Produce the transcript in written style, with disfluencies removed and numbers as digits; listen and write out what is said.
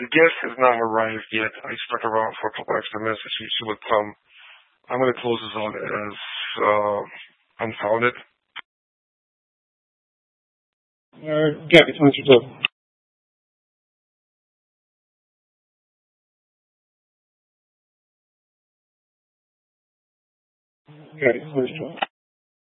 The guest has not arrived yet. I stuck around for a couple extra minutes so she would come. I'm going to close this out as unfounded. Gabby, tell us your job. Gabby, tell us your job.